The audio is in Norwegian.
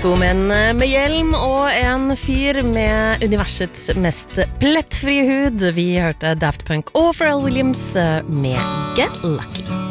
To menn med hjelm og en fyr med universets mest plettfrie hud. Vi hørte Daft Punk og Pharrell Williams med Get Lucky.